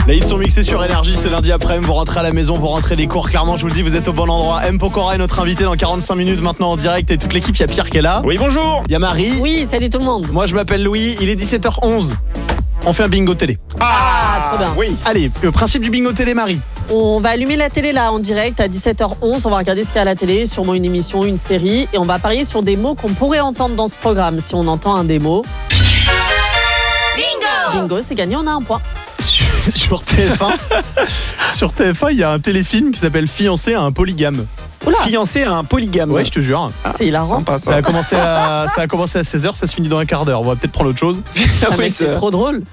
Là ils sont mixés sur Énergie, c'est lundi après-midi, vous rentrez à la maison, vous rentrez des cours, clairement je vous le dis, vous êtes au bon endroit. M. Pokora est notre invité dans 45 minutes maintenant en direct et toute l'équipe, il y a Pierre qui est là. Oui, bonjour. Il y a Marie. Oui, salut tout le monde. Moi je m'appelle Louis, il est 17h11. On fait un bingo télé. Trop bien. Oui. Allez, principe du bingo télé, Marie. On va allumer la télé là en direct à 17h11. On va regarder ce qu'il y a à la télé, sûrement une émission, une série. Et on va parier sur des mots qu'on pourrait entendre dans ce programme. Si on entend un des mots. Bingo, c'est gagné, on a un point. Sur TF1, sur TF1, il y a un téléfilm qui s'appelle Fiancé à un polygame. Oula. Fiancé à un polygame. Ouais, je te jure. C'est hilarant. Sympa Ça ça. a commencé à 16h, ça se finit dans un quart d'heure. On va peut-être prendre autre chose. Ah, mec, c'est trop drôle.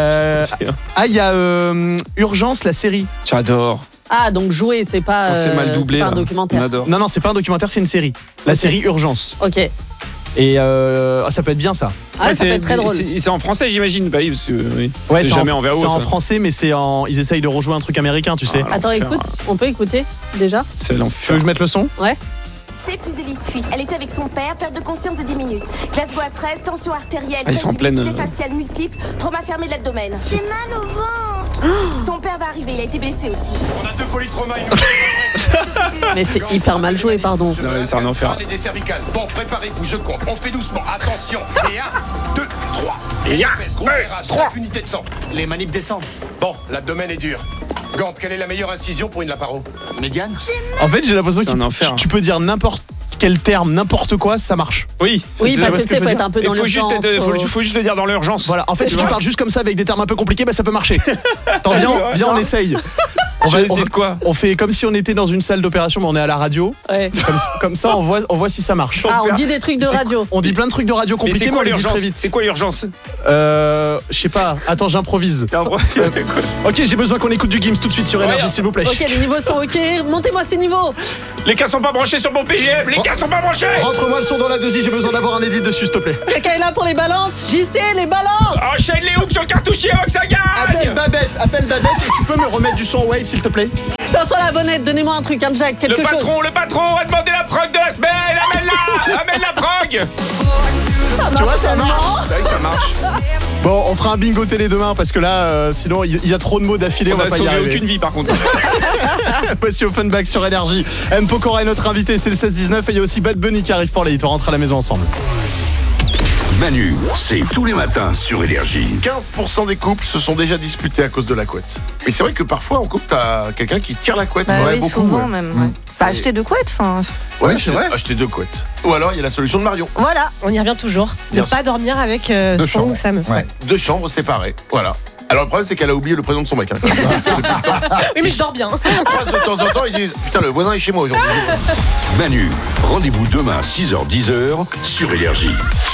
Il y a Urgence, la série. J'adore. Ah, donc jouer, c'est pas, C'est mal doublé. c'est pas un là. documentaire. On adore. Non, c'est pas un documentaire, c'est une série. La Ok. série Urgence. Ok. Et ça peut être bien ça. Ah, ça peut être très drôle. C'est en français, j'imagine. Bah oui, parce que oui. Ouais, c'est jamais en VO. C'est en ça. français, mais ils essayent de rejouer un truc américain, tu sais. Ah, Attends, l'enfer. écoute, on peut écouter déjà. C'est Tu veux l'enfer. que je mette le son? C'est plus élite fuite. Elle était avec son père, perte de conscience de 10 minutes. Glasgow à 13, tension artérielle, Ah, ils sont en pleine, faciale multiple, trauma fermé de l'abdomen. J'ai mal au ventre. Son père va arriver, il a été blessé aussi. On a 2 polytraumas. Mais c'est hyper mal joué, pardon. Non, mais c'est un enfer. Des cervicales. Bon, préparez-vous, je compte. On fait doucement. Attention. Et 1, 2, 3. Et un, Gros virage, 5 unités de sang. Les manips descendent. Bon, l'abdomen est dur. Gant, quelle est la meilleure incision pour une laparo? Médiane. En fait, j'ai l'impression C'est un enfer. que tu peux dire n'importe quel terme, n'importe quoi, ça marche. Oui. Oui, C'est- parce que que tu sais, je faut veux être un peu Il dans faut juste, l'urgence. faut juste le dire dans l'urgence. Voilà. En fait, si tu parles juste comme ça avec des termes un peu compliqués, bah ça peut marcher. Attends, viens, on essaye. On va essayer de quoi? On fait comme si on était dans une salle d'opération, mais on est à la radio. Ouais. Comme ça, on voit si ça marche. Ah, on dit des trucs de C'est- radio. On dit plein de trucs de radio Mais compliqués, c'est mais on quoi les dit l'urgence? très vite. C'est quoi l'urgence? Je sais pas. Attends, j'improvise. Ok, j'ai besoin qu'on écoute du Gims tout de suite sur Énergie, Ouais. s'il vous plaît. Ok, les niveaux sont ok. Montez-moi ces niveaux. Les cas sont pas branchés sur mon PGM. Les cas sont pas branchés. Rentre-moi le son dans la deuxième, j'ai besoin d'avoir un edit dessus, s'il te plaît. Quelqu'un est là pour les balances. JC, les balances. Enchaîne les hooks sur le cartouchier avant que ça Appelle gagne. Babette, et tu peux me remettre du son wave, s'il te plaît? Lance-moi la bonnette. Donnez-moi un truc, un jack, quelque Le chose. patron a demandé la prog de la semaine. Amène la prog. Tu vois, ça marche. C'est vrai que ça marche. Bon, on fera un bingo télé demain parce que là, sinon, il y a trop de mots d'affilée, on On va a pas y sauvé arriver. aucune vie par contre. Voici Offenbach sur Énergie. M. Pokora est notre invité, c'est le 16-19 et il y a aussi Bad Bunny qui arrive pour les hits. On rentre à la maison ensemble. Manu, c'est tous les matins sur Énergie. 15% des couples se sont déjà disputés à cause de la couette. Et c'est vrai que parfois, en couple, t'as quelqu'un qui tire la couette. Bah Ouais, oui, beaucoup. souvent Ouais. même. Ouais. Pas acheter de couette, enfin. Ouais, c'est vrai. Acheter 2 couettes. Ou alors, il y a la solution de Marion. Voilà, on y revient toujours. Bien Ne sûr. pas dormir avec Deux son chambres. ou sa meuf. Ouais. 2 chambres séparées. Voilà. Alors, le problème, c'est qu'elle a oublié le prénom de son mec. Hein, quand même. Depuis le temps. Oui, mais je dors bien. Ils se croisent de temps en temps, ils disent putain, le voisin est chez moi aujourd'hui. Manu, rendez-vous demain 6h-10h sur Énergie.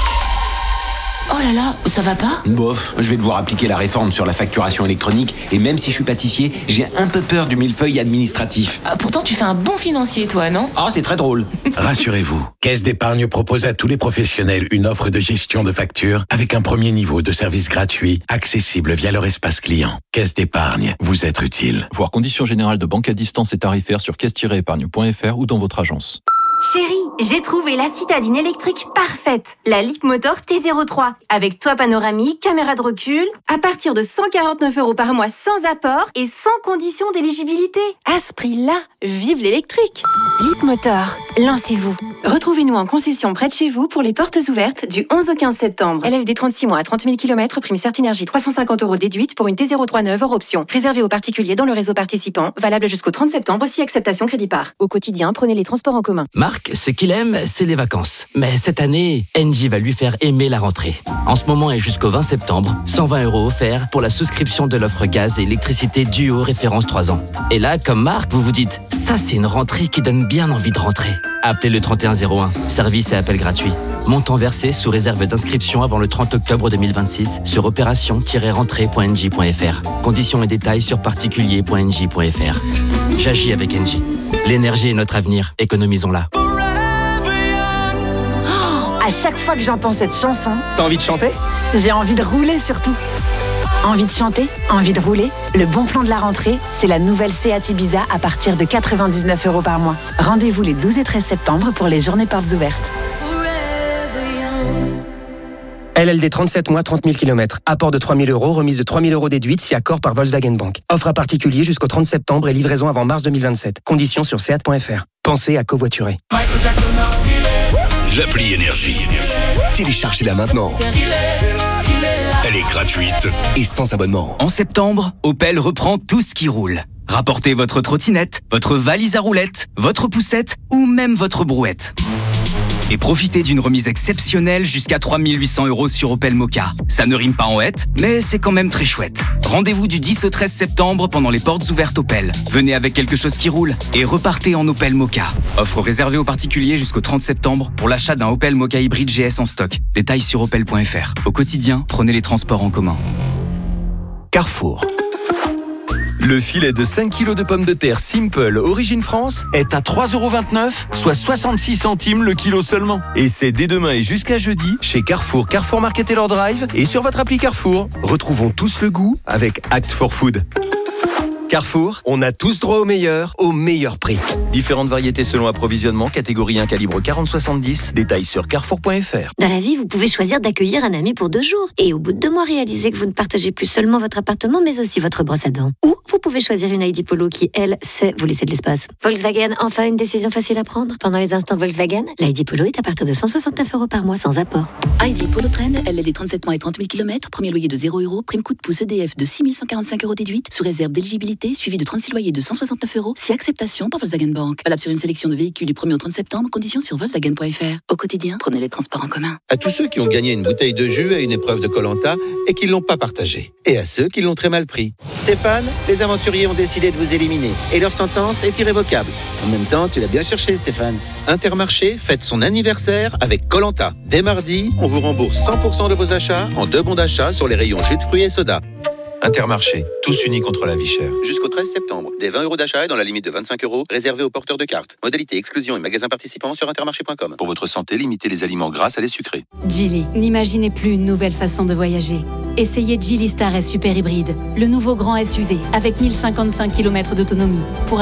Oh là là, ça va pas? Bof, je vais devoir appliquer la réforme sur la facturation électronique et même si je suis pâtissier, j'ai un peu peur du millefeuille administratif. Pourtant, tu fais un bon financier, toi, non? Ah, c'est très drôle. Rassurez-vous, Caisse d'épargne propose à tous les professionnels une offre de gestion de factures avec un premier niveau de service gratuit, accessible via leur espace client. Caisse d'épargne, vous être utile. Voir conditions générales de banque à distance et tarifaires sur caisse-épargne.fr ou dans votre agence. Chérie, j'ai trouvé la citadine électrique parfaite. La Leapmotor T03. Avec toit panoramique, caméra de recul. À partir de 149 € par mois sans apport et sans condition d'éligibilité. À ce prix-là, vive l'électrique. Leapmotor, lancez-vous. Retrouvez-nous en concession près de chez vous pour les portes ouvertes du 11 au 15 septembre. LLD 36 mois à 30 000 km, prime Certinergie 350 € déduite pour une T03 neuve hors option. Réservé aux particuliers dans le réseau participant. Valable jusqu'au 30 septembre, si acceptation crédit par. Au quotidien, prenez les transports en commun. Marc, ce qu'il aime, c'est les vacances. Mais cette année, Engie va lui faire aimer la rentrée. En ce moment et jusqu'au 20 septembre, 120 € offerts pour la souscription de l'offre gaz et électricité Duo référence 3 ans. Et là, comme Marc, vous vous dites, ça c'est une rentrée qui donne bien envie de rentrer. Appelez le 3101, service et appel gratuit. Montant versé sous réserve d'inscription avant le 30 octobre 2026 sur opération-rentrée.engie.fr. Conditions et détails sur particulier.engie.fr. J'agis avec Engie. L'énergie est notre avenir, économisons-la. À chaque fois que j'entends cette chanson, T'as envie de chanter? j'ai envie de rouler surtout. Envie de chanter, envie de rouler. Le bon plan de la rentrée, c'est la nouvelle Seat Ibiza à partir de 99 € par mois. Rendez-vous les 12 et 13 septembre pour les journées portes ouvertes. LLD 37 mois, 30 000 km. Apport de 3 000 €, remise de 3 000 € déduite si accord par Volkswagen Bank. Offre à particulier jusqu'au 30 septembre et livraison avant mars 2027. Conditions sur seat.fr. Pensez à covoiturer. L'appli Énergie. Téléchargez-la maintenant. Elle est gratuite et sans abonnement. En septembre, Opel reprend tout ce qui roule. Rapportez votre trottinette, votre valise à roulettes, votre poussette ou même votre brouette. Et profitez d'une remise exceptionnelle jusqu'à 3 800 € sur Opel Mokka. Ça ne rime pas en hête, mais c'est quand même très chouette. Rendez-vous du 10 au 13 septembre pendant les portes ouvertes Opel. Venez avec quelque chose qui roule et repartez en Opel Mokka. Offre réservée aux particuliers jusqu'au 30 septembre pour l'achat d'un Opel Mokka hybride GS en stock. Détails sur opel.fr. Au quotidien, prenez les transports en commun. Carrefour. Le filet de 5 kg de pommes de terre Simple Origine France est à 3,29 €, soit 66 centimes le kilo seulement. Et c'est dès demain et jusqu'à jeudi chez Carrefour, Carrefour Market et leur Drive et sur votre appli Carrefour. Retrouvons tous le goût avec Act for Food. Carrefour, on a tous droit au meilleur prix. Différentes variétés selon approvisionnement, catégorie 1 calibre 40-70, détails sur carrefour.fr. Dans la vie, vous pouvez choisir d'accueillir un ami pour 2 jours. Et au bout de 2 mois, réaliser que vous ne partagez plus seulement votre appartement, mais aussi votre brosse à dents. Ou vous pouvez choisir une ID Polo qui, elle, sait vous laisser de l'espace. Volkswagen, enfin une décision facile à prendre. Pendant les instants Volkswagen, l'ID Polo est à partir de 169 € par mois sans apport. ID Polo Trend, LLD 37 mois et 30 000 km, premier loyer de 0 €, prime coup de pouce EDF de 6 145 € déduite, sous réserve d'éligibilité, suivi de 36 loyers de 169 €, si acceptation par Volkswagen Bank. Valable sur une sélection de véhicules du 1er au 30 septembre, conditions sur Volkswagen.fr. Au quotidien, prenez les transports en commun. À tous ceux qui ont gagné une bouteille de jus à une épreuve de Koh-Lanta et qui ne l'ont pas partagée. Et à ceux qui l'ont très mal pris. Stéphane, les aventuriers ont décidé de vous éliminer et leur sentence est irrévocable. En même temps, tu l'as bien cherché, Stéphane. Intermarché fête son anniversaire avec Koh-Lanta. Dès mardi, on vous rembourse 100% de vos achats en 2 bons d'achat sur les rayons jus de fruits et soda. Intermarché, tous unis contre la vie chère. Jusqu'au 13 septembre, des 20 € d'achat et dans la limite de 25 € réservés aux porteurs de cartes. Modalité exclusion et magasins participants sur intermarché.com. Pour votre santé, limitez les aliments gras à les sucrés. Geely, n'imaginez plus une nouvelle façon de voyager. Essayez Geely Star S Super Hybride, le nouveau grand SUV avec 1055 km d'autonomie. Pour